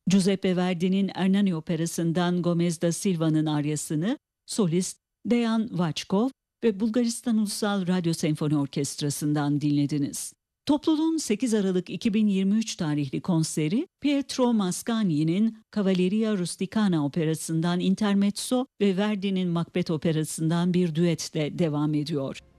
Giuseppe Verdi'nin Ernani Operası'ndan Gomez da Silva'nın aryasını solist Dejan Vachkov ve Bulgaristan Ulusal Radyo Senfoni Orkestrası'ndan dinlediniz. Topluluğun 8 Aralık 2023 tarihli konseri Pietro Mascagni'nin Cavalleria Rusticana Operası'ndan Intermezzo ve Verdi'nin Macbeth Operası'ndan bir düetle devam ediyor.